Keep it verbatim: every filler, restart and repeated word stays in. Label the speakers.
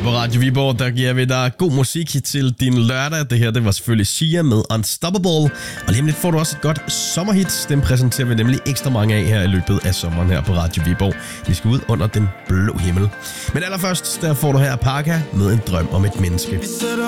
Speaker 1: på Radio Viborg, der giver vi dig god musik til din lørdag. Det her, det var selvfølgelig Sia med Unstoppable. Og lige om lidt får du også et godt sommerhit. Den præsenterer vi nemlig ekstra mange af her i løbet af sommeren her på Radio Viborg. Vi skal ud under den blå himmel. Men allerførst, der får du her Parka med En drøm om et menneske.